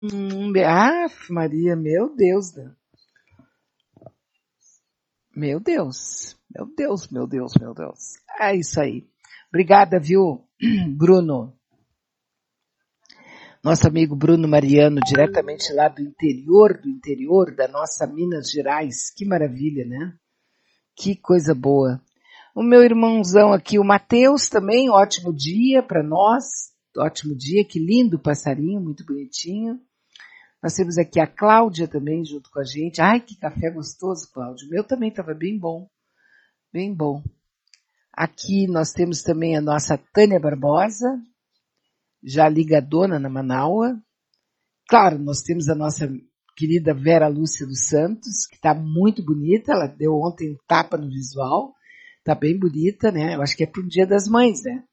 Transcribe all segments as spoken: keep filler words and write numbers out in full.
Hum, ah, Maria, meu Deus, né? Meu Deus, meu Deus, meu Deus, meu Deus. É isso aí. Obrigada, viu, Bruno? Nosso amigo Bruno Mariano, diretamente lá do interior, do interior da nossa Minas Gerais. Que maravilha, né? Que coisa boa. O meu irmãozão aqui, o Matheus também, ótimo dia para nós. Ótimo dia, que lindo passarinho, muito bonitinho. Nós temos aqui a Cláudia também junto com a gente. Ai, que café gostoso, Cláudia. O meu também estava bem bom, bem bom. Aqui nós temos também a nossa Tânia Barbosa, já ligadona na Manaua. Claro, nós temos a nossa querida Vera Lúcia dos Santos, que está muito bonita. Ela deu ontem um tapa no visual. Está bem bonita, né? Eu acho que é para o Dia das Mães, né?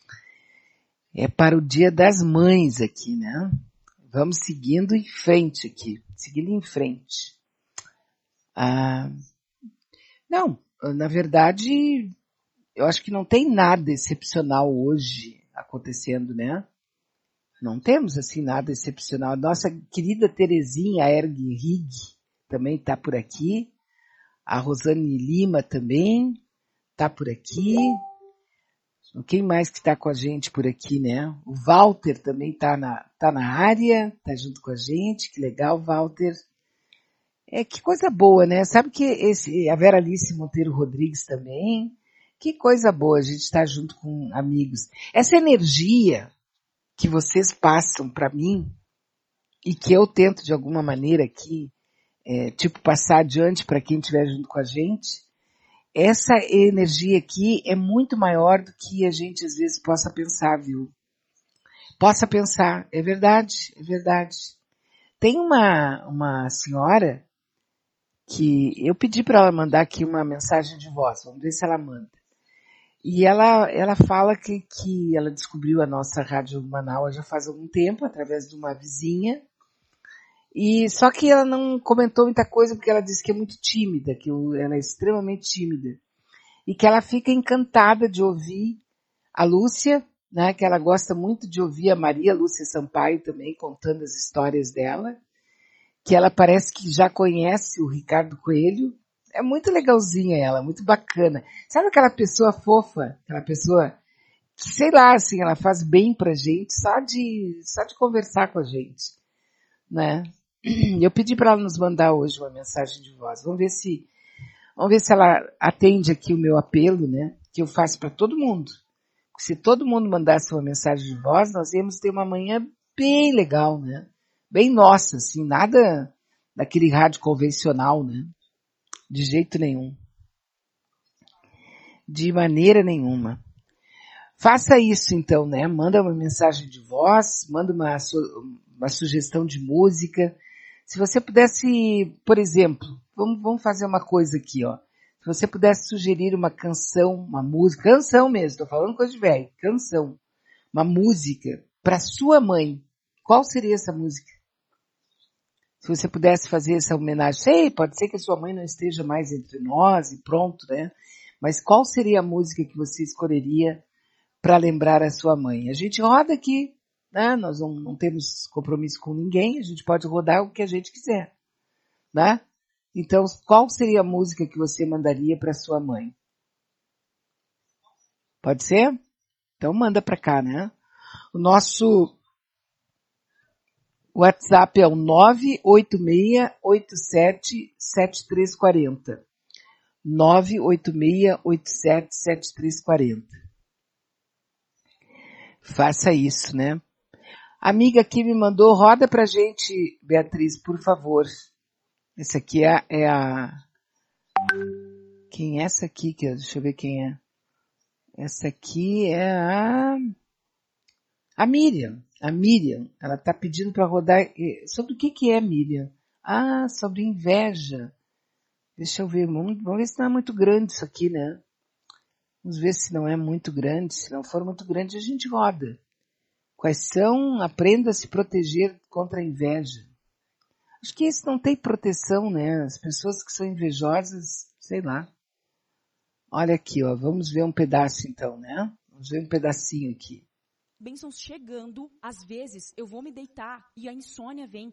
É para o Dia das Mães aqui, né? Vamos seguindo em frente aqui. Seguindo em frente. Ah, não, na verdade, eu acho que não tem nada excepcional hoje acontecendo, né? Não temos assim nada excepcional. Nossa querida Terezinha Erg Rig também está por aqui. A Rosane Lima também está por aqui. Quem mais que está com a gente por aqui, né? O Walter também está na, tá na área, está junto com a gente. Que legal, Walter. É, que coisa boa, né? Sabe que esse, a Vera Alice Monteiro Rodrigues também. Que coisa boa a gente estar junto com amigos. Essa energia que vocês passam para mim e que eu tento de alguma maneira aqui, é, tipo, passar adiante para quem estiver junto com a gente, essa energia aqui é muito maior do que a gente às vezes possa pensar, viu? Possa pensar, é verdade, é verdade. Tem uma, uma senhora que eu pedi para ela mandar aqui uma mensagem de voz, vamos ver se ela manda. E ela, ela fala que, que ela descobriu a nossa Rádio Manaus já faz algum tempo, através de uma vizinha. E só que ela não comentou muita coisa porque ela disse que é muito tímida, que ela é extremamente tímida. E que ela fica encantada de ouvir a Lúcia, né, que ela gosta muito de ouvir a Maria Lúcia Sampaio também contando as histórias dela, que ela parece que já conhece o Ricardo Coelho. É muito legalzinha ela, muito bacana. Sabe aquela pessoa fofa, aquela pessoa que, sei lá, assim, ela faz bem pra gente só de, só de conversar com a gente, né? Eu pedi para ela nos mandar hoje uma mensagem de voz. Vamos ver se, vamos ver se ela atende aqui o meu apelo, né? Que eu faço para todo mundo. Se todo mundo mandasse uma mensagem de voz, nós íamos ter uma manhã bem legal, né? Bem nossa, assim, nada daquele rádio convencional, né? De jeito nenhum. De maneira nenhuma. Faça isso então, né? Manda uma mensagem de voz, manda uma, uma sugestão de música. Se você pudesse, por exemplo, vamos, vamos fazer uma coisa aqui, ó. Se você pudesse sugerir uma canção, uma música, canção mesmo, tô falando coisa de velho, canção, uma música para sua mãe, qual seria essa música? Se você pudesse fazer essa homenagem, sei, pode ser que a sua mãe não esteja mais entre nós e pronto, né? Mas qual seria a música que você escolheria para lembrar a sua mãe? A gente roda aqui, né? Nós não, não temos compromisso com ninguém, a gente pode rodar o que a gente quiser, né? Então, qual seria a música que você mandaria para sua mãe? Pode ser? Então manda para cá, né? O nosso WhatsApp é o nove oito seis oito sete sete três quatro zero. nove oito seis oito sete sete três quatro zero. Faça isso, né? A amiga aqui me mandou, roda pra gente, Beatriz, por favor. Essa aqui é, a, é a... Quem é essa aqui? Que, deixa eu ver quem é. Essa aqui é a... A Miriam. A Miriam. Ela tá pedindo para rodar... Sobre o que que é, Miriam? Ah, sobre inveja. Deixa eu ver. Vamos, vamos ver se não é muito grande isso aqui, né? Vamos ver se não é muito grande. Se não for muito grande, a gente roda. Quais são? Aprenda a se proteger contra a inveja. Acho que isso não tem proteção, né? As pessoas que são invejosas, sei lá. Olha aqui, ó. Vamos ver um pedaço então, né? Vamos ver um pedacinho aqui. bênçãos chegando, às vezes eu vou me deitar e a insônia vem.